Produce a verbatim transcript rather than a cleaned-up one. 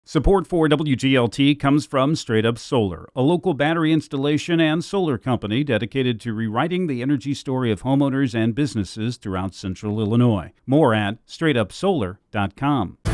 Support for W G L T comes from Straight Up Solar, a local battery installation and solar company dedicated to rewriting the energy story of homeowners and businesses throughout central Illinois. More at straight up solar dot com.